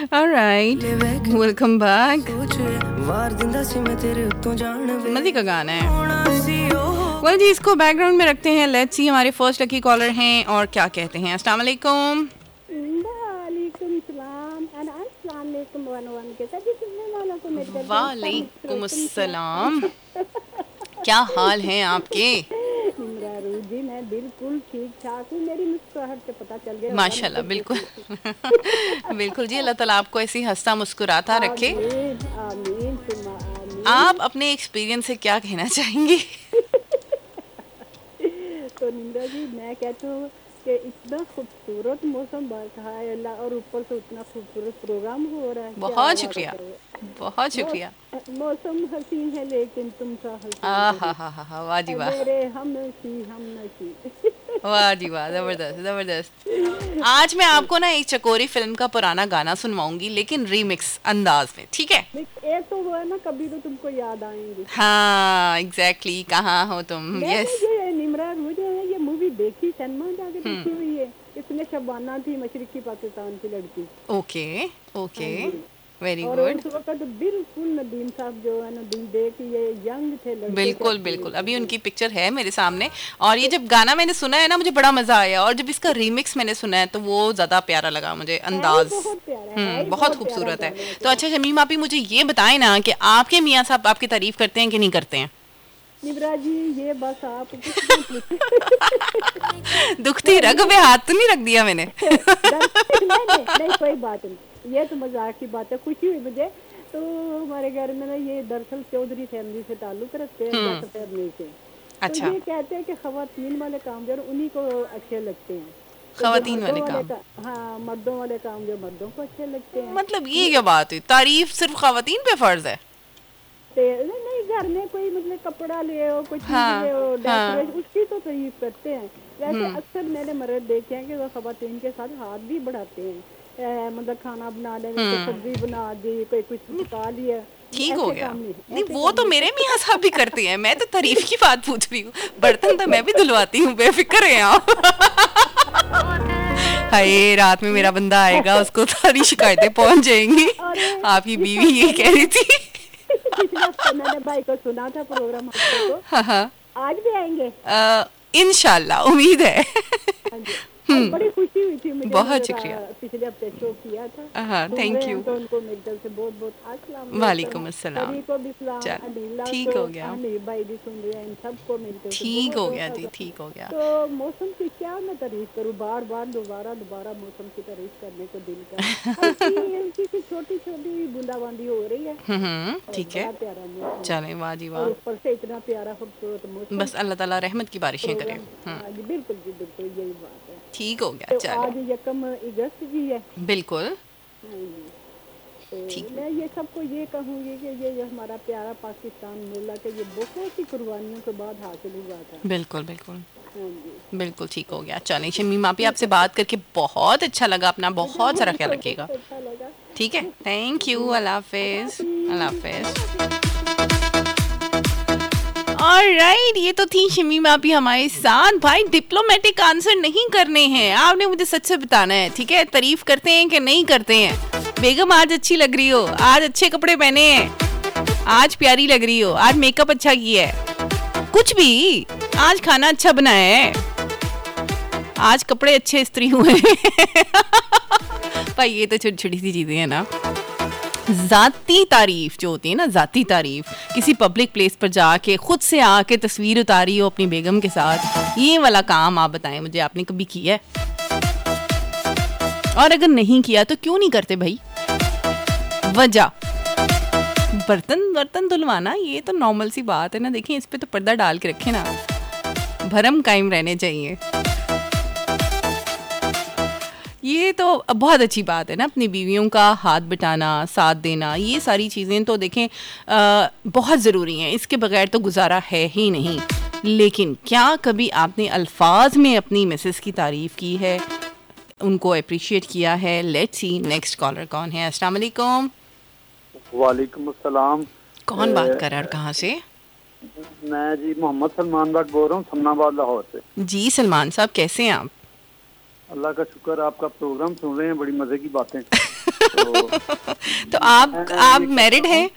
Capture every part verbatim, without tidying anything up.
Alright, welcome back. मज़े का गाना है। वेल जी, इसको बैकग्राउंड में रखते हैं। लेट्स सी हमारे फर्स्ट लकी कॉलर हैं और क्या कहते हैं। अस्सलाम वालेकुम। वालेकुम अस्सलाम। क्या हाल हैं आपके? जी मैं बिल्कुल ठीक ठाक हूँ। मेरी मुस्कुराहट से पता चल गया माशाल्लाह, बिल्कुल। बिल्कुल जी, अल्लाह ताला आपको ऐसी हंसता मुस्कुराता रखे। आमीन आमीन सुमा आमीन। आप अपने एक्सपीरियंस से क्या कहना चाहेंगी? तो निंदा जी, मैं कहती हूँ कि इतना खूबसूरत मौसम बरसा है अल्लाह, और ऊपर से उतना खूबसूरत प्रोग्राम हो रहा है। बहुत शुक्रिया, बहुत शुक्रिया। मौसम हसीन है लेकिन तुम सा हसीन आ नहीं। हा हा हा हा, वाह जी वाह, मेरे हम नशी हम नशी। वाह जी वाह, जबरदस्त जबरदस्त। आज मैं आपको ना एक चकोरी फिल्म का पुराना गाना सुनवाऊंगी, लेकिन रीमिक्स अंदाज में, ठीक है? एक तो वो है ना, कभी तो तुमको याद आएंगी। हाँ एग्जैक्टली, कहाँ हो तुम। मैंने यस। ये निम्रा मुझे ये मूवी देखी, सिनेमा जाके देखी हुई है। इसमें शबाना थी, मशरकी पाकिस्तान की लड़की। ओके ओके, हाँ जी। वेरी और गुड। उस वक्त बिल्कुल नदीम साहब जो है, नदीम देख ये यंग थे लड़के। बिल्कुल बिल्कुल, अभी उनकी पिक्चर है मेरे सामने। और ये जब गाना मैंने सुना है ना, मुझे बड़ा मजा आया। और जब इसका रीमिक्स मैंने सुना है तो वो ज्यादा प्यारा लगा मुझे, अंदाज बहुत प्यारा है, हम्म ही बहुत बहुत प्यारा खूबसूरत है। गाना है। तो अच्छा शमीम, आप ही मुझे ये बताएं ना कि आपके मियाँ साहब आपकी तारीफ करते हैं कि नहीं करते हैं? निब्रा जी, ये बस आप कुछ भी पूछे। दुखती रग पे हाथ तो नहीं रख दिया मैंने? नहीं नहीं नहीं, कोई बात नहीं, ये तो मजाक की बात है। खुशी हुई मुझे। तो हमारे घर में ना, ये दरअसल चौधरी फैमिली से ताल्लुक रखते हैं, दस फैमिली से। तो अच्छा, ये कहते हैं कि खवातीन वाले काम जो उन्हीं को अच्छे लगते हैं, तो जो खवातीन मर्दों वाले वाले काम? का, हाँ मर्दों वाले काम जो मर्दों को अच्छे लगते हैं। मतलब ये क्या बात हुई, तारीफ सिर्फ खवातीन पे फर्ज है? नहीं नहीं, घर में कोई मतलब कपड़ा ले हो, कोई चीज हाँ ले हो, हाँ, डेकोरेशन, उसकी तो तारीफ करते हैं। वैसे अक्सर मैंने मर्द देखे हैं कि वो खवातीन के साथ हाथ भी बढ़ाते हैं। ए, मतलब खाना बना लेंगे, कोई सब्जी बना दी, कोई कुछ पका लिया। ठीक हो ऐसे गया। काम नहीं, नहीं, ऐसे वो काम तो नहीं। मेरे मियाँ साहब भी करते हैं। मैं तो तारीफ की बात पूछ रही हूँ। बर्तन तो मैं भी धुलवाती हूँ, बेफिक्र हैं आप। हाय, रात में मेरा बंदा आएगा, उसको सारी शिकायतें पहुंच जाएंगी। अरे आपकी इस बीवी ये हफ्ते कह रही मैंने थी। पिछले हफ्ते मैंने भाई को सुना था प्रोग्राम हफ्ते को। हाँ हाँ, आज भी आएंगे। अ, इंशाल्लाह, उम्मीद है। हाँ जी। और बड़ी खुशी हुई थी मुझे, बहुत शुक्रिया। पिछले हफ्ते शो किया था। हाँ, सुन रहे थैंक हैं यू। तो उनको मेरी तरफ से बहुत बहुत अस्सलाम वालेकुम वालेकुम। अस्सलाम। सभी को भी सलाम, चलो, अनिला को, ठीक हो गया, हनीफ भाई भी सुन रहे हैं, इन सबको मेरी तरफ से ठीक बहुत हो बहुत गया जी, अस्सलाम। ठीक हो गया। तो मौसम की क्या मैं तारीफ करूँ, बार बार दोबारा दोबारा मौसम की तारीफ करने को दिल का। हल्की हल्की सी छोटी छोटी बूंदाबांदी हो रही है, हम्म, और ठीक है। बड़ा प्यारा मौसम है। चलें, वाह जी और वाह। ऊपर से इतना प्यारा खूबसूरत मौसम, बस अल्लाह ताला रहमत की बारिशें करे। प्रोग्राम। हम्म, हाँ जी, बिल्कुल जी बिल्कुल, यही बात है। ठीक हो गया, तो चलें। आज यकम अगस्त भी है। बिल्कुल हाँ जी। तो ठीक। मैं ये सबको ये कहूँगी कि ये जो हमारा प्यारा पाकिस्तान मुल्क है, ये बहुत सी कुर्बानियों के बाद हासिल हुआ था। बिल्कुल बिल्कुल हाँ जी। बिल्कुल, ठीक हो गया। चलें शमीम, आप ही आपसे बात करके बहुत अच्छा लगा। अपना मुझे बहुत सारा ख्याल मुझे रखिएगा, बहुत अच्छा लगा। ठीक है? Thank you, ji, Allah Allah Hafiz, Allah Hafiz, Hafiz. Allah Hafiz. Alright, ये तो थी शमीम आप ही हमारे साथ। भाई, डिप्लोमेटिक आंसर नहीं करने हैं, आपने मुझे सच से बताना है, ठीक है? तारीफ करते हैं कि नहीं करते हैं? बेगम आज अच्छी लग रही हो, आज अच्छे कपड़े पहने हैं, आज प्यारी लग रही हो, आज मेकअप अच्छा किया है, कुछ भी, आज खाना अच्छा बनाया है, आज कपड़े अच्छे इस्त्री हुए हैं। भाई ये तो छोटी छोटी सी चीजें हैं ना। जाती तारीफ जो होती है ना, जाती तारीफ, किसी पब्लिक प्लेस पर जाके खुद से आके तस्वीर उतारी हो अपनी बेगम के साथ, ये वाला काम आप बताएं मुझे, आपने कभी किया है? और अगर नहीं किया तो क्यों नहीं करते भाई? वजह, बर्तन बर्तन धुलवाना ये तो नॉर्मल सी बात है ना। देखिए, इस पे तो पर्दा डाल के रखे ना, भरम कायम रहने चाहिए। ये तो बहुत अच्छी बात है ना, अपनी बीवियों का हाथ बटाना, साथ देना, ये सारी चीज़ें तो देखें आ, बहुत ज़रूरी हैं, इसके बगैर तो गुजारा है ही नहीं। लेकिन क्या कभी आपने अल्फाज में अपनी मिसेस की तारीफ़ की है, उनको अप्रिशिएट किया है? लेट्स सी नेक्स्ट कॉलर कौन है। अस्सलाम वालेकुम। वालेकुम अस्सलाम। कौन बात कर रहा है, कहाँ से? मैं जी मोहम्मद सलमान बात बोल रहा हूँ, समनाबाद लाहौर से। जी सलमान साहब, कैसे हैं आप? अल्लाह का शुक्र, आपका प्रोग्राम सुन रहे हैं, बड़ी मजे की बातें। तो, तो आप आप मैरिड हैं?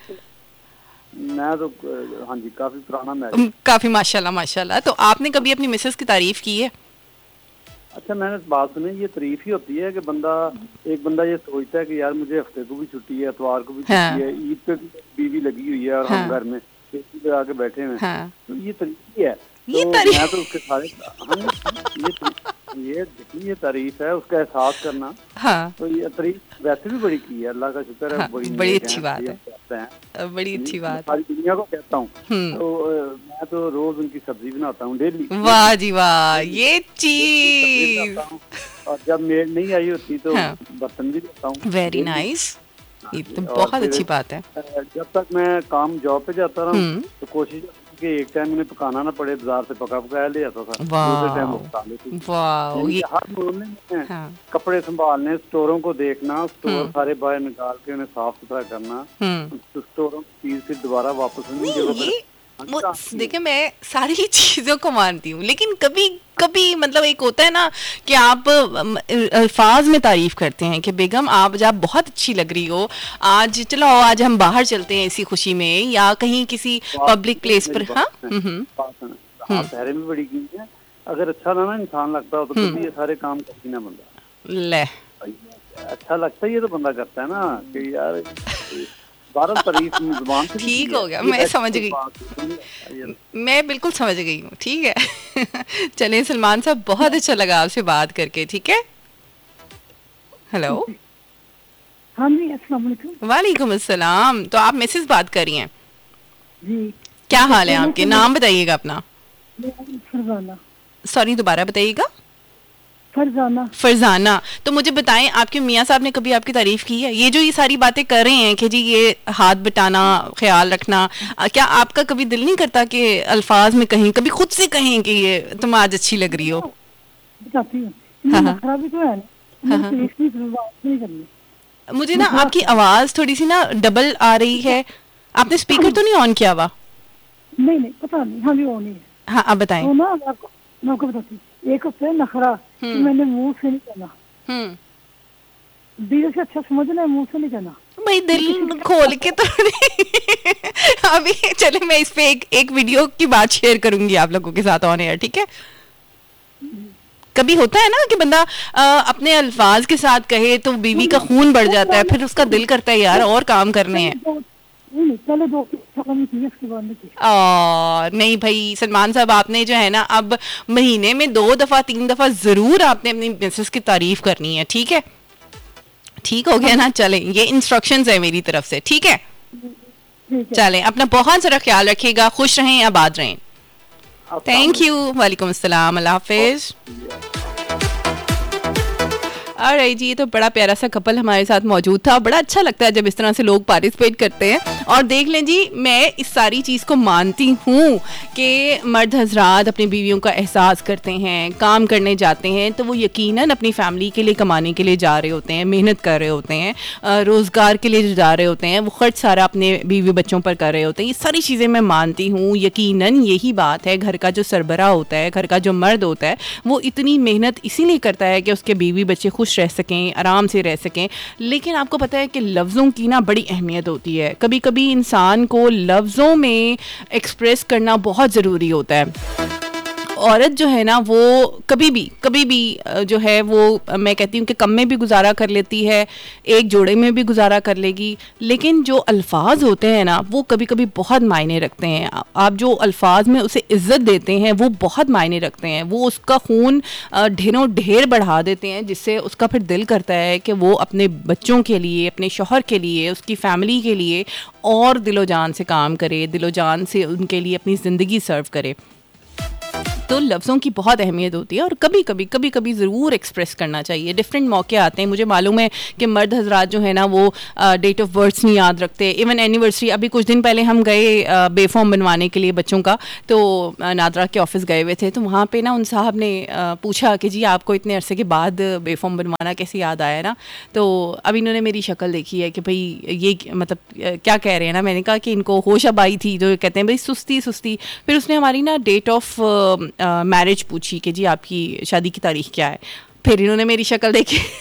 मैं तो हाँ जी काफी पुराना मैरिज। काफी माशाल्लाह माशाल्लाह। तो आपने कभी अपनी मिसेस की तारीफ की है? अच्छा मैंने बात सुनी, ये तारीफ ही होती है कि बंदा एक बंदा ये सोचता है कि यार मुझे हफ्ते को भी छुट्टी है, इतवार को भी छुट्टी हाँ। है, ईद पे भी बीवी लगी हुई है और हाँ। हम घर में एसी पे आके बैठे हुए हैं। हाँ। तो ये तारीफ ही है। ये तो तारीफ- मैं तो उसके सारे हाँ, ये ये देखिए ये तारीफ है, उसका एहसास करना। हाँ। तो ये तारीफ वैसे भी बड़ी की है, अल्लाह का शुक्र है। हाँ, बड़ी बड़ी नेक अच्छी हैं, बात ये है। कहते हैं। बड़ी अच्छी बात है। सारी दुनिया को कहता हूँ। हम्म। तो अ, मैं तो रोज उनकी सब्जी बनाता हूँ डेली। वाह जी वाह, ये सब्जी चीज बनाता हूँ और जब मेड नहीं आई होती तो हाँ। बर्तन भी धोता हूँ। Very daily. नाइस, ये तो और बहुत फिर, अच्छी बात है। अ, जब तक मैं काम जॉब पे जाता रहा हम्म। तो कोशिश कि एक टाइम उन्हें पकाना ना पड़े, बाजार से पका पकाया ले आता था। वाह। दूसरे टाइम वो पका लेती थी। वाह यानी ये कि हर मामले में हाँ। कपड़े संभालने, स्टोरों को देखना, स्टोर हम्म। सारे बाहर निकाल के उन्हें साफ सुथरा करना, हम्म। तो स्टोरों की चीज फिर दोबारा वापस उन्हीं नहीं, जगह ये पर। मु- देखिए मैं सारी चीजों को मानती हूँ, लेकिन कभी कभी मतलब एक होता है ना कि आप अम, अल्फाज में तारीफ करते हैं कि बेगम आप जब बहुत अच्छी लग रही हो, आज चलो आज हम बाहर चलते हैं इसी खुशी में, या कहीं किसी पब्लिक प्लेस पर। हाँ। हम्म। हाँ पहले भी बड़ी की है। अगर अच्छा ना ना इंसान लगता हो तो कभी ये सारे काम करती ना बंदा। ले अच्छा लगता है ये तो बंदा करता है ना कि यार बारह तारीफ जुबान से ठीक हो गया, मैं समझ गई, मैं बिल्कुल समझ गई हूँ। ठीक है चलिए सलमान साहब, बहुत अच्छा लगा आपसे बात करके। ठीक है, हेलो। हाँ जी, अस्सलाम वालेकुम। वालेकुम अस्सलाम। तो आप मिसेस बात कर रही हैं? जी क्या हाल है आपके? नाम बताइएगा अपना। फरजाना। सॉरी, दोबारा बताइएगा। फरजाना। फरजाना। तो मुझे बताएं, आपके मियाँ साहब ने कभी आपकी तारीफ की है? ये जो ये सारी बातें कर रहे हैं कि जी ये हाथ बटाना, ख्याल रखना, आ, क्या आपका कभी दिल नहीं करता कि अल्फाज में कहीं कभी खुद से कहें कि ये तुम आज अच्छी लग रही हो? बताती हूँ। हाँ, हाँ। नखरा भी तो है ना। हाँ, हाँ। तारीफ नहीं करनी, बात नहीं करनी। मुझे ना आपकी आवाज थोड़ी सी ना डबल आ रही है। आपने स्पीकर तो नहीं ऑन किया हुआ? नहीं नहीं, पता नहीं, हाँ भी वो नहीं है। हाँ, आप बताएं। तो ना मैं आपको मैं आपको बताती हूँ। एक होता है नखरा कि मैंने मुंह से नहीं कहना, हम्म। दिल से अच्छा समझना है, मुंह से नहीं कहना। भाई दिल खोल के तो नहीं। अभी चले मैं इस पे एक एक वीडियो की बात शेयर करूंगी आप लोगों के साथ ऑन एयर। ठीक है, कभी होता है ना कि बंदा आ, अपने अल्फाज के साथ कहे तो बीवी का खून बढ़ जाता है, फिर उसका दिल करता है यार और काम करने हैं। नहीं नहीं, पहले दो कमी थी, उसके बाद में थी। और नहीं भाई सलमान साहब, आपने जो है ना अब महीने में दो दफा तीन दफा जरूर आपने अपनी मिसेस की तारीफ करनी है। ठीक है, ठीक हो गया ना? चलें, ये इंस्ट्रक्शंस है मेरी तरफ से। ठीक है, ठीक है। चलें, अपना बहुत सारा ख्याल रखिएगा, खुश रहें, आबाद रहें। Thank you. वालेकुम अस्सलाम, अल्लाह हाफिज। ऑलराइट जी, ये तो बड़ा प्यारा सा कपल हमारे साथ मौजूद था। बड़ा अच्छा लगता है जब इस तरह से लोग पार्टिसिपेट करते हैं। और देख लें जी, मैं इस सारी चीज़ को मानती हूँ कि मर्द हजरात अपनी बीवियों का एहसास करते हैं, काम करने जाते हैं तो वो यकीनन अपनी फैमिली के लिए कमाने के लिए जा रहे होते हैं, मेहनत कर रहे होते हैं, रोज़गार के लिए जा रहे होते हैं, वो खर्च सारा अपने बीवी बच्चों पर कर रहे होते हैं। ये सारी चीज़ें मैं मानती हूँ, यकीनन यही बात है। घर का जो सरबरा होता है, घर का जो मर्द होता है, वो इतनी मेहनत इसीलिए करता है कि उसके बीवी बच्चे खुश रह सकें, आराम से रह सकें। लेकिन आपको पता है कि लफ्ज़ों की ना बड़ी अहमियत होती है। कभी कभी इंसान को लफ्ज़ों में एक्सप्रेस करना बहुत ज़रूरी होता है। औरत जो है ना वो कभी भी कभी भी जो है वो मैं कहती हूँ कि कम में भी गुजारा कर लेती है, एक जोड़े में भी गुजारा कर लेगी, लेकिन जो अल्फाज होते हैं ना वो कभी कभी बहुत मायने रखते हैं। आप जो अल्फाज में उसे इज़्ज़त देते हैं वो बहुत मायने रखते हैं। वो उसका खून ढेरों ढेर बढ़ा देते हैं, जिससे उसका फिर दिल करता है कि वो अपने बच्चों के लिए, अपने शौहर के लिए, उसकी फैमिली के लिए और दिलो जान से काम करे, दिलो जान से उनके लिए अपनी ज़िंदगी सर्व करे। तो लफ्ज़ों की बहुत अहमियत होती है और कभी कभी कभी कभी ज़रूर एक्सप्रेस करना चाहिए। डिफरेंट मौके आते हैं। मुझे मालूम है कि मर्द हजरात जो है ना वो डेट ऑफ बर्थ्स नहीं याद रखते, इवन एनिवर्सरी। अभी कुछ दिन पहले हम गए बेफॉर्म बनवाने के लिए बच्चों का, तो नादरा के ऑफिस गए हुए थे, तो वहाँ पे ना उन साहब ने आ, पूछा कि जी आपको इतने अरसे के बाद बेफॉर्म बनवाना कैसे याद आया ना। तो अब इन्होंने मेरी शक्ल देखी है कि भाई ये मतलब क्या कह रहे हैं ना। मैंने कहा कि इनको होश अब आई थी, जो कहते हैं भाई सुस्ती सुस्ती। फिर उसने हमारी ना डेट ऑफ मैरिज पूछी कि जी आपकी शादी की तारीख क्या है। फिर इन्होंने मेरी शक्ल देखी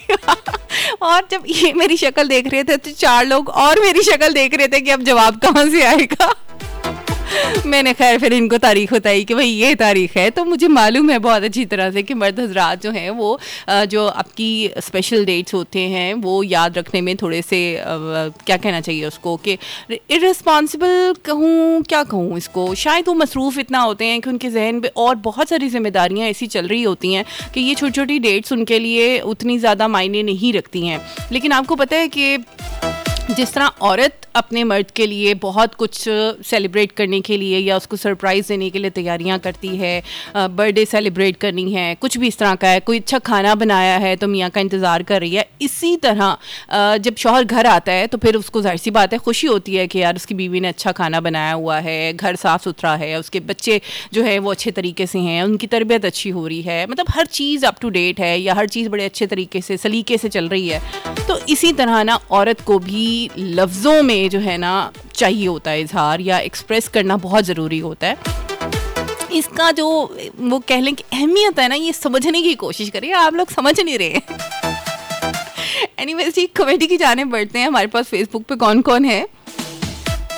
और जब ये मेरी शक्ल देख रहे थे तो चार लोग और मेरी शक्ल देख रहे थे कि अब जवाब कहाँ से आएगा। मैंने खैर फिर इनको तारीख बताई कि भाई ये तारीख है। तो मुझे मालूम है बहुत अच्छी तरह से कि मर्द हजरात जो हैं वो जो आपकी स्पेशल डेट्स होते हैं वो याद रखने में थोड़े से क्या कहना चाहिए उसको कि इररिस्पॉन्सिबल कहूँ, क्या कहूँ इसको, शायद वो मसरूफ़ इतना होते हैं कि उनके जहन पे और बहुत सारी जिम्मेदारियाँ ऐसी चल रही होती हैं कि ये छोटी छोटी डेट्स उनके लिए उतनी ज़्यादा मायने नहीं रखती हैं। लेकिन आपको पता है कि जिस तरह औरत अपने मर्द के लिए बहुत कुछ सेलिब्रेट करने के लिए या उसको सरप्राइज़ देने के लिए तैयारियां करती है, बर्थडे सेलिब्रेट करनी है, कुछ भी इस तरह का है, कोई अच्छा खाना बनाया है तो मियाँ का इंतज़ार कर रही है, इसी तरह जब शौहर घर आता है तो फिर उसको जाहिर सी बात है खुशी होती है कि यार उसकी बीवी ने अच्छा खाना बनाया हुआ है, घर साफ़ सुथरा है, उसके बच्चे जो है वो अच्छे तरीके से हैं, उनकी तरबियत अच्छी हो रही है, मतलब हर चीज़ अप टू डेट है या हर चीज़ बड़े अच्छे तरीके से सलीके से चल रही है। तो इसी तरह ना औरत को भी लफ्ज़ों में जो है ना चाहिए होता है इजहार या एक्सप्रेस करना बहुत ज़रूरी होता है। इसका जो वो कह लें कि अहमियत है ना, ये समझने की कोशिश करिए, आप लोग समझ नहीं रहे। एनीवेज जी, कमेटी की जाने बढ़ते हैं। हमारे पास फेसबुक पे कौन कौन है?